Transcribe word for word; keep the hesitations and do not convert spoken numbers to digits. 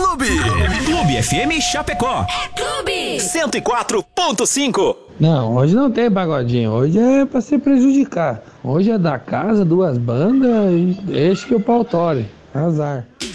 Clube. Clube F M Chapecó. É Clube. cento e quatro ponto cinco. Não, hoje não tem pagodinho, hoje é pra se prejudicar. Hoje é da casa, duas bandas, e deixa que o pau tore. Azar.